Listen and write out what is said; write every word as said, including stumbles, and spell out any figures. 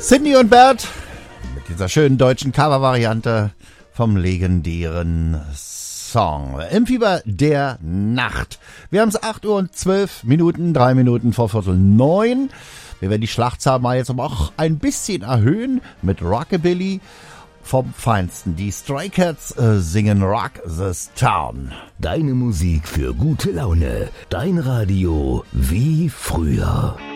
Cindy und Bert mit dieser schönen deutschen Cover-Variante vom legendären Song Im Fieber der Nacht. Wir haben es acht Uhr und zwölf Minuten, drei Minuten vor Viertel neun. Wir werden die Schlachtzahl mal jetzt aber auch ein bisschen erhöhen mit Rockabilly vom Feinsten. Die Stray Cats äh, singen Rock This Town. Deine Musik für gute Laune. Dein Radio wie früher.